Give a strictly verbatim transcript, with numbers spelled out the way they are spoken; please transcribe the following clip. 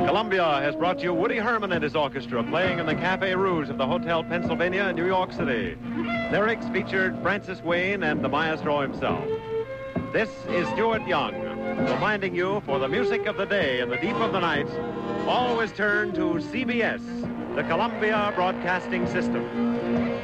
Columbia has brought you Woody Herman and his orchestra playing in the Cafe Rouge of the Hotel Pennsylvania in New York City. Lyrics featured Francis Wayne and the maestro himself. This is Stuart Young, reminding you for the music of the day and the deep of the night, always turn to C B S, the Columbia Broadcasting System.